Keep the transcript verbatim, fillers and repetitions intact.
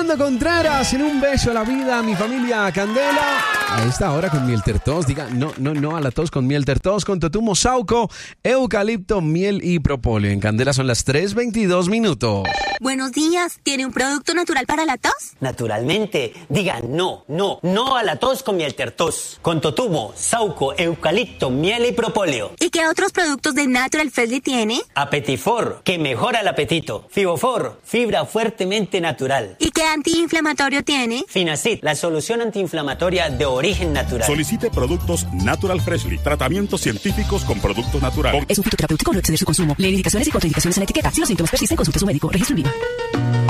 Fernando Contreras en Un Beso a la Vida, mi familia Candela. A esta hora con miel tertos, diga no, no, no a la tos con miel tertos, con totumo, sauco, eucalipto, miel y propóleo. En Candela son las tres veintidós minutos. Buenos días, ¿tiene un producto natural para la tos? Naturalmente, diga no, no, no a la tos con miel tertos, con totumo, sauco, eucalipto, miel y propóleo. ¿Y qué otros productos de Natural Freshly tiene? Apetifor, que mejora el apetito. Fibofor, fibra fuertemente natural. ¿Y qué antiinflamatorio tiene? Finacid, la solución antiinflamatoria de origen natural. Solicite productos Natural Freshly, tratamientos científicos con productos naturales. Es un fitoterapéutico, no exceder su consumo. Lee indicaciones y contraindicaciones en la etiqueta. Si los síntomas persisten, consulte a su médico. Registro en viva.